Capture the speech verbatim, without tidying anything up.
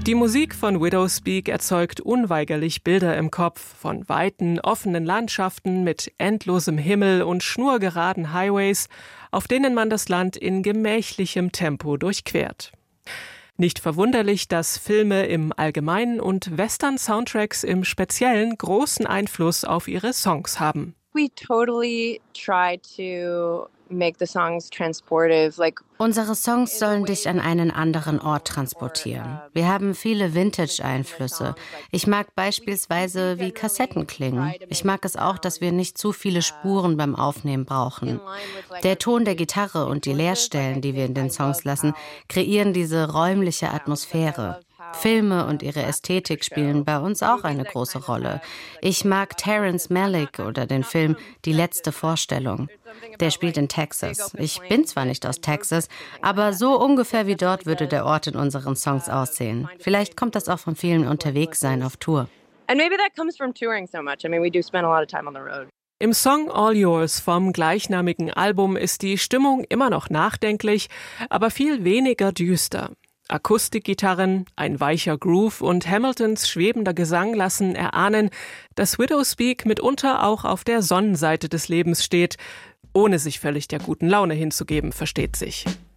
Die Musik von Widowspeak erzeugt unweigerlich Bilder im Kopf von weiten, offenen Landschaften mit endlosem Himmel und schnurgeraden Highways, auf denen man das Land in gemächlichem Tempo durchquert. Nicht verwunderlich, dass Filme im Allgemeinen und Western-Soundtracks im Speziellen großen Einfluss auf ihre Songs haben. We totally try to make the songs transportive, like Unsere Songs sollen dich an einen anderen Ort transportieren. Wir haben viele Vintage-Einflüsse. Ich mag beispielsweise, wie Kassetten klingen. Ich mag es auch, dass wir nicht zu viele Spuren beim Aufnehmen brauchen. Der Ton der Gitarre und die Leerstellen, die wir in den Songs lassen, kreieren diese räumliche Atmosphäre. Filme und ihre Ästhetik spielen bei uns auch eine große Rolle. Ich mag Terrence Malick oder den Film Die letzte Vorstellung. Der spielt in Texas. Ich bin zwar nicht aus Texas, aber so ungefähr wie dort würde der Ort in unseren Songs aussehen. Vielleicht kommt das auch vom vielen Unterwegssein auf Tour. And maybe that comes from touring so much. I mean, we do spend a lot of time on the road. Im Song All Yours vom gleichnamigen Album ist die Stimmung immer noch nachdenklich, aber viel weniger düster. Akustikgitarren, ein weicher Groove und Hamiltons schwebender Gesang lassen erahnen, dass Widowspeak mitunter auch auf der Sonnenseite des Lebens steht, ohne sich völlig der guten Laune hinzugeben, versteht sich.